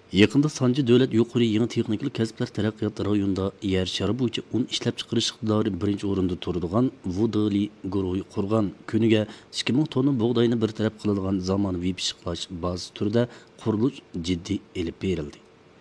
Yaqında Sanji davlat yuqori yangi texnikal kasblar taraqqiyot rayonida yer shari bo'yicha un ishlab chiqarish iqtidori birinchi o'rinda turadigan Vodali guruhi qurgan. Kuniga 2000 tonna bug'doyni bir taraf qiladigan zamonaviy pishiqlash bazasi turida qurilish jiddiy elib berildi.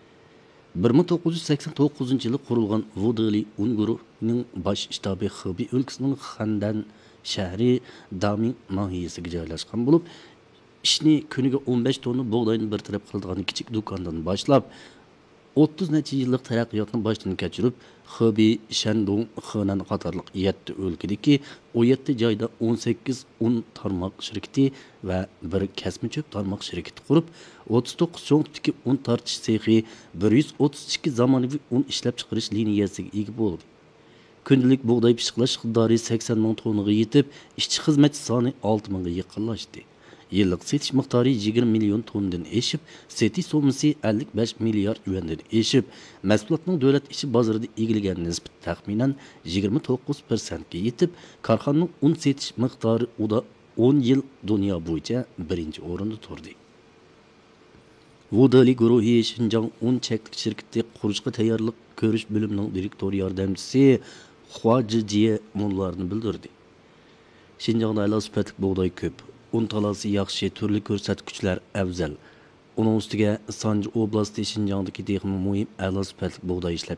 1989 yılı kurulgan Vodali un guruhining bosh shtabi Xibey o'lkasining Xandan shahri Daming nahiyasiga joylashgan bo'lib, ishni kuniga 15 tonna bug'doyni bir taraf qiladigan kichik do'kondan boshlab 30 necha yillik taraqqiyotni boshdan kechirib, Xibey, Shandong, Henan qatorliq 7 o'lkadagi 17 joyda 18 un tarmoq shirkati va bir kasmi cho'p tarmoq shirkati qurib, 39 cho'nqdagi un tortish sexi, 132 zamonaviy un ishlab chiqarish liniyasiga ega bo'ldi. Kundalik bug'doy pishiqlash iqtidori 80 ming tonnaga yetib, ishchi xizmatchi soni 6 mingga yaqinlashdi. Yıllık setiş miktarı 20 milyon tondan eşip, setiş sommasi 55 milyar yuandan eşip, mahsulotning davlat ishi bozorida egilgan nisbat taxminan 29%ga yetib, korxonaning un setish miqdori uda 10 yil dunyo bo'yicha birinchi o'rinda turdi. Vodali guruhi Şinjan un cheklik shirkati qurishga tayyorlik ko'rish bo'limining direktor yordamchisi Hua Zhijiye munlarni bildirdi. Şinjanda a'lo sifatli bug'doy ko'p. Un talası yaxshi, turli ko'rsatkichlar afzal. Uning ustiga Sanji oblasti Şinjandagi texmi muhim a'lo sifatli bug'doy ishlab